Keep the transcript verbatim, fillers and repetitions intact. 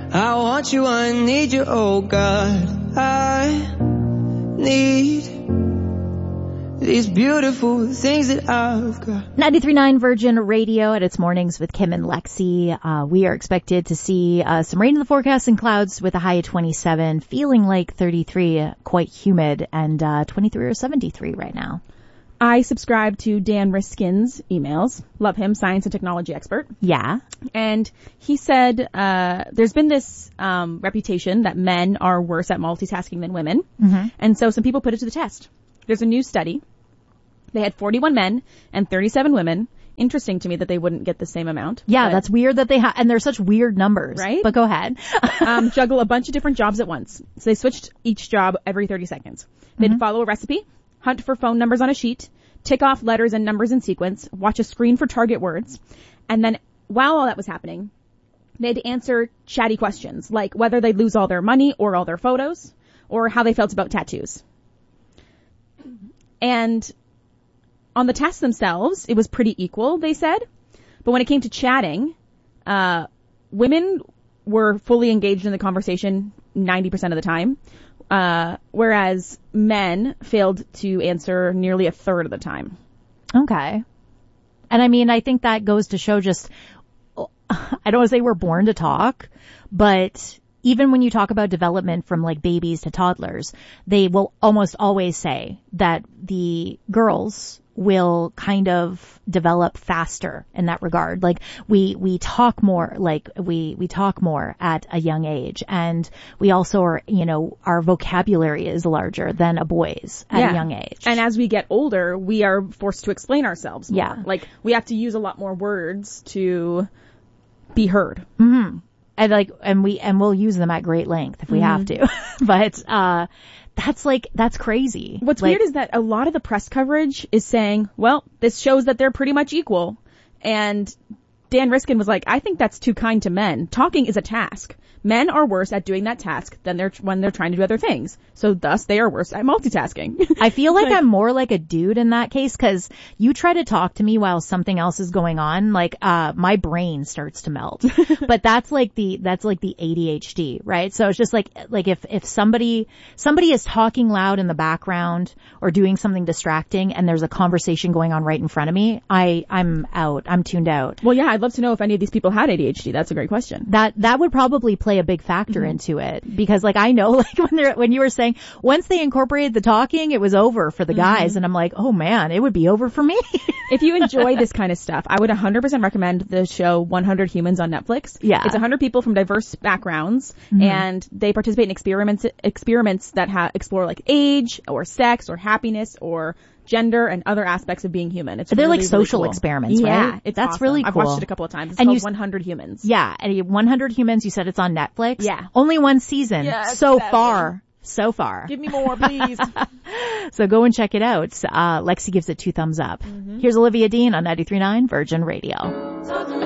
I want you, I need you, oh God. I need these beautiful things that I've got. ninety-three point nine Virgin Radio at its mornings with Kim and Lexi. Uh, we are expected to see uh, some rain in the forecast and clouds with a high of twenty-seven, feeling like thirty-three, uh, quite humid, and uh, twenty-three or seventy-three right now. I subscribe to Dan Riskin's emails. Love him, science and technology expert. Yeah. And he said uh there's been this um reputation that men are worse at multitasking than women. Mm-hmm. And so some people put it to the test. There's a new study. They had forty-one men and thirty-seven women. Interesting to me that they wouldn't get the same amount. Yeah, that's weird that they have, and they're such weird numbers. Right? But go ahead. um, juggle a bunch of different jobs at once. So they switched each job every thirty seconds. They'd Mm-hmm. follow a recipe, hunt for phone numbers on a sheet, tick off letters and numbers in sequence, watch a screen for target words, and then while all that was happening, they'd answer chatty questions like whether they'd lose all their money or all their photos, or how they felt about tattoos. And on the tests themselves, it was pretty equal, they said. But when it came to chatting, uh, women were fully engaged in the conversation ninety percent of the time, uh, whereas men failed to answer nearly a third of the time. Okay. And I mean, I think that goes to show just, I don't want to say we're born to talk, but even when you talk about development from like babies to toddlers, they will almost always say that the girls will kind of develop faster in that regard. Like we, we talk more, like we, we talk more at a young age. And we also are, you know, our vocabulary is larger than a boy's at Yeah. a young age. And as we get older, we are forced to explain ourselves more. Yeah. Like we have to use a lot more words to be heard. Mm-hmm. And like, and we, and we'll use them at great length if we have to. But, uh, that's like, that's crazy. What's like, weird is that a lot of the press coverage is saying, well, this shows that they're pretty much equal. And Dan Riskin was like, I think that's too kind to men. Talking is a task. Men are worse at doing that task than they're when they're trying to do other things. So thus they are worse at multitasking. I feel like, like I'm more like a dude in that case, because you try to talk to me while something else is going on, like uh my brain starts to melt. But that's like the that's like the A D H D, right? So it's just like like if if somebody somebody is talking loud in the background or doing something distracting and there's a conversation going on right in front of me, I I'm out. I'm tuned out. Well, yeah, I'd love to know if any of these people had A D H D. That's a great question. That that would probably play a big factor mm-hmm. into it, because like I know like when they're when you were saying once they incorporated the talking, it was over for the guys, mm-hmm. and I'm like, oh man, it would be over for me. If you enjoy this kind of stuff, I would one hundred percent recommend the show one hundred Humans on Netflix. Yeah, it's one hundred people from diverse backgrounds, mm-hmm. and they participate in experiments experiments that ha- explore like age or sex or happiness or gender and other aspects of being human. It's They're really, like social really cool. experiments, right? Yeah, it's that's awesome. really cool. I've watched it a couple of times. It's and called you, one hundred Humans. Yeah, and one hundred Humans, you said it's on Netflix? Yeah. Only one season. Yeah, so sadly. far. So far. Give me more, please. So go and check it out. Uh, Lexi gives it two thumbs up. Mm-hmm. Here's Olivia Dean on ninety-three point nine Virgin Radio.